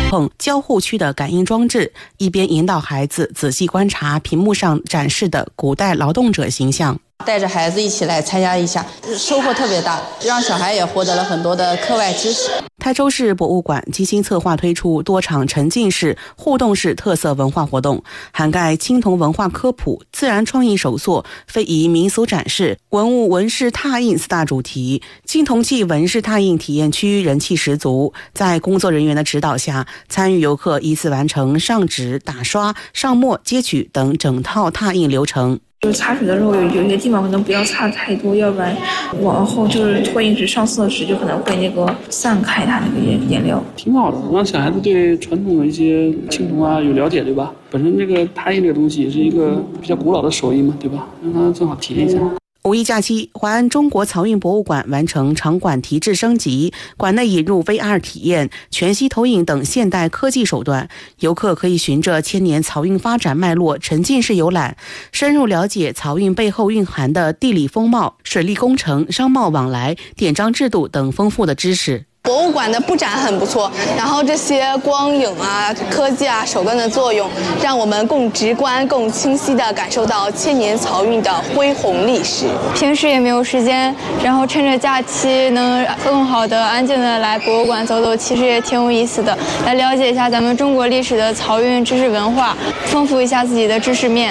碰交互区的感应装置，一边引导孩子仔细观察屏幕上展示的古代劳动者形象。 带着孩子一起来参加一下，收获特别大，让小孩也获得了很多的课外知识。 台州市博物馆精心策划推出多场沉浸式、互动式特色文化活动，涵盖青铜文化科普、自然创意手作、非遗民俗展示、文物纹饰拓印4大主题。青铜器纹饰拓印体验区人气十足，在工作人员的指导下，参与游客依次完成上纸、打刷、上墨、接取等整套拓印流程。 就是擦水的时候有些地方可能不要擦太多，要不然往后就是拓印纸上色时就可能会散开它那个颜料。 挺好的，让小孩子对传统的一些青铜啊有了解，对吧？本身这个拓印这个东西也是一个比较古老的手艺嘛，对吧？让他正好体验一下。 五一假期，淮安中国漕运博物馆完成场馆提质升级，馆内引入 VR 体验、全息投影等现代科技手段，游客可以循着千年漕运发展脉络沉浸式游览，深入了解漕运背后蕴含的地理风貌、水利工程、商贸往来、典章制度等丰富的知识。 博物馆的布展很不错，然后这些光影啊、科技啊、手段的作用，让我们更直观、更清晰地感受到千年漕运的恢宏历史。 平时也没有时间，然后趁着假期能更好的、安静的来博物馆走走，其实也挺有意思的，来了解一下咱们中国历史的漕运知识文化，丰富一下自己的知识面。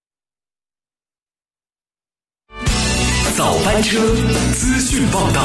早班车资讯报道。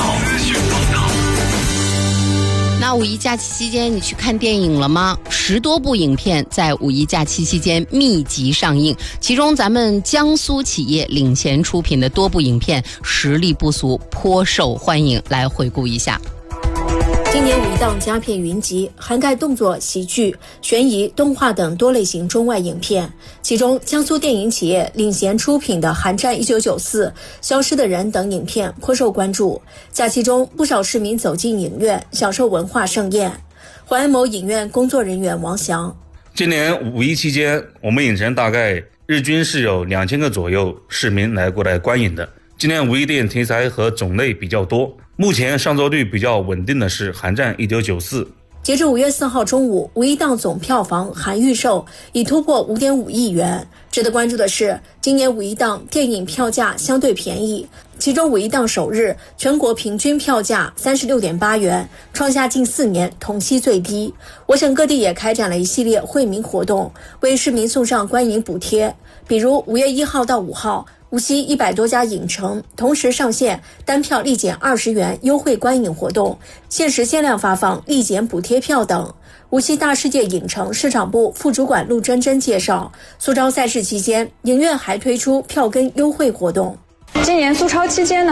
那五一假期期间你去看电影了吗？10多部影片在五一假期期间密集上映，其中咱们江苏企业领衔出品的多部影片实力不俗，颇受欢迎。来回顾一下。 今年五一档佳片云集，涵盖动作、喜剧、悬疑、动画等多类型中外影片。其中，江苏电影企业领衔出品的《寒战1994》、《消失的人》等影片颇受关注。假期中，不少市民走进影院，享受文化盛宴。淮安某影院工作人员王翔： 今年五一期间，我们影城大概日均是有2000个左右市民过来观影的。今年五一电影题材和种类比较多，目前上座率比较稳定的是《寒战1994》。 截至5月4号中午，五一档总票房含预售已突破5.5亿元。值得关注的是，今年五一档电影票价相对便宜，其中五一档首日全国平均票价36.8元，创下近4年同期最低。我省各地也开展了一系列惠民活动，为市民送上观影补贴，比如5月1号到5号。无锡100多家影城同时上线单票立减20元优惠观影活动，限时限量发放立减补贴票等。无锡大世界影城市场部副主管陆珍珍介绍，苏超赛事期间，影院还推出票根优惠活动。 今年苏超期间呢，